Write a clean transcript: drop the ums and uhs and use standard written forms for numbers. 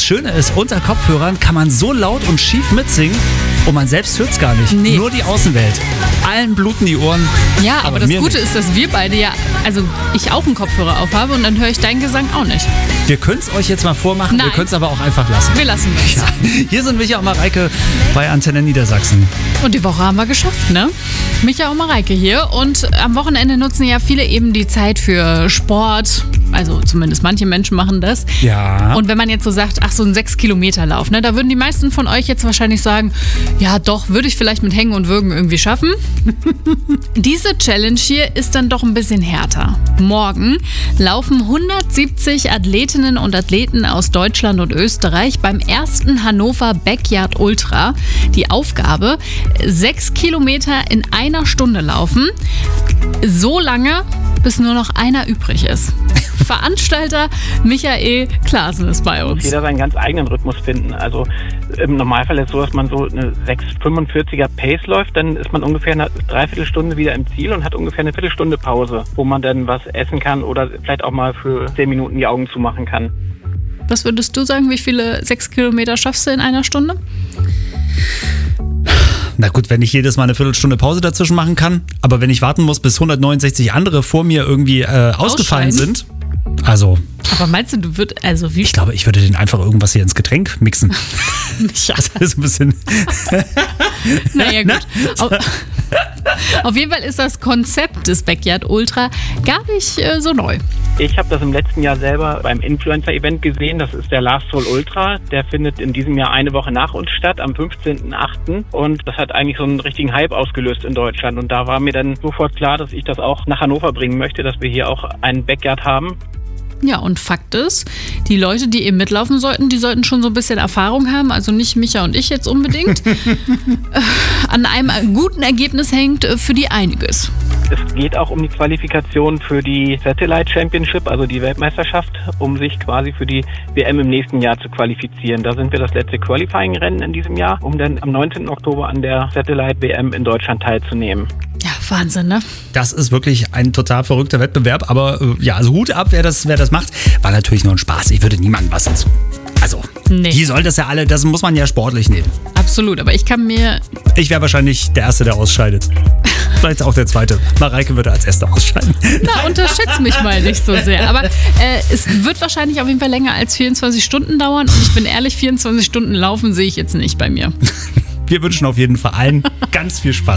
Schöne ist, unter Kopfhörern kann man so laut und schief mitsingen und man selbst hört es gar nicht. Nee. Nur die Außenwelt. Allen bluten die Ohren. Ja, aber das mir Gute nicht. ist, dass wir beide ja, also ich auch einen Kopfhörer aufhabe und dann höre ich deinen Gesang auch nicht. Wir können es euch jetzt mal vormachen, Nein. wir können es aber auch einfach lassen. Wir lassen das. Hier sind Micha und Mareike bei Antenne Niedersachsen. Und die Woche haben wir geschafft, ne? Micha und Mareike hier. Und am Wochenende nutzen ja viele eben die Zeit für Sport. Also zumindest manche Menschen machen das. Ja. Und wenn man jetzt so sagt, ach, so ein 6-Kilometer-Lauf, ne, da würden die meisten von euch jetzt wahrscheinlich sagen, ja doch, würde ich vielleicht mit Hängen und Würgen irgendwie schaffen. Diese Challenge hier ist dann doch ein bisschen härter. Morgen laufen 170 Athletinnen und Athleten aus Deutschland und Österreich beim ersten Hannover Backyard Ultra. Die Aufgabe, 6 Kilometer in einer Stunde laufen. So lange, bis nur noch einer übrig ist. Veranstalter Michael Klaasen ist bei uns. Jeder seinen ganz eigenen Rhythmus finden. Also im Normalfall ist es so, dass man so eine 6,45er Pace läuft, dann ist man ungefähr eine Dreiviertelstunde wieder im Ziel und hat ungefähr eine Viertelstunde Pause, wo man dann was essen kann oder vielleicht auch mal für 10 Minuten die Augen zumachen kann. Was würdest du sagen, wie viele 6 Kilometer schaffst du in einer Stunde? Na gut, wenn ich jedes Mal eine Viertelstunde Pause dazwischen machen kann, aber wenn ich warten muss, bis 169 andere vor mir irgendwie ausgefallen sind, also... Aber meinst du, wie? Ich glaube, ich würde den einfach irgendwas hier ins Getränk mixen. Micha. Das ist ein bisschen... Naja, gut. Auf jeden Fall ist das Konzept des Backyard Ultra gar nicht so neu. Ich habe das im letzten Jahr selber beim Influencer-Event gesehen. Das ist der Last Soul Ultra. Der findet in diesem Jahr eine Woche nach uns statt, am 15.08. Und das hat eigentlich so einen richtigen Hype ausgelöst in Deutschland. Und da war mir dann sofort klar, dass ich das auch nach Hannover bringen möchte, dass wir hier auch einen Backyard haben. Ja, und Fakt ist, die Leute, die eben mitlaufen sollten, die sollten schon so ein bisschen Erfahrung haben. Also nicht Micha und ich jetzt unbedingt. An einem guten Ergebnis hängt für die einiges. Es geht auch um die Qualifikation für die Satellite Championship, also die Weltmeisterschaft, um sich quasi für die WM im nächsten Jahr zu qualifizieren. Da sind wir das letzte Qualifying-Rennen in diesem Jahr, um dann am 19. Oktober an der Satellite WM in Deutschland teilzunehmen. Ja, Wahnsinn, ne? Das ist wirklich ein total verrückter Wettbewerb, aber ja, also Hut ab, wer das macht. War natürlich nur ein Spaß. Ich würde niemandem was ins... Also, Nee. die sollen das ja alle, das muss man ja sportlich nehmen. Absolut, aber ich kann mir... Ich wäre wahrscheinlich der Erste, der ausscheidet. Vielleicht auch der Zweite. Mareike würde als Erste ausscheiden. Na, unterschätzt mich mal nicht so sehr. Aber es wird wahrscheinlich auf jeden Fall länger als 24 Stunden dauern. Und ich bin ehrlich, 24 Stunden laufen sehe ich jetzt nicht bei mir. Wir wünschen auf jeden Fall allen ganz viel Spaß.